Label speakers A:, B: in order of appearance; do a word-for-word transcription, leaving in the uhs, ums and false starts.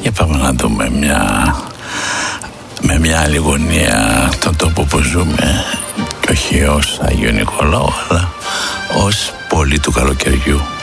A: Για πάμε να δούμε μια, με μια άλλη γωνία τον τόπο που ζούμε, και όχι ως Άγιο Νικολάου, αλλά ως πόλη του καλοκαιριού.